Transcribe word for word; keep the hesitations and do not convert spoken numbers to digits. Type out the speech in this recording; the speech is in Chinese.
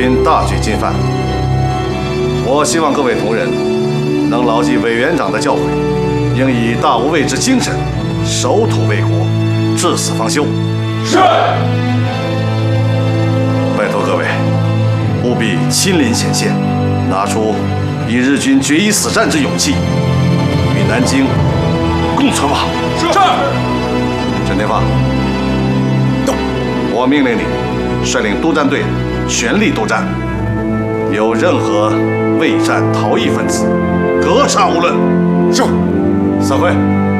军大举进犯，我希望各位同仁能牢记委员长的教诲，应以大无畏之精神，守土卫国，至死方休。 是。 拜托各位，务必亲临前线，拿出与日军决一死战之勇气，与南京共存亡。 是。 陈天放，动！我命令你率领督战队全力督战，有任何畏战逃逸分子，格杀勿论。 是。 散会。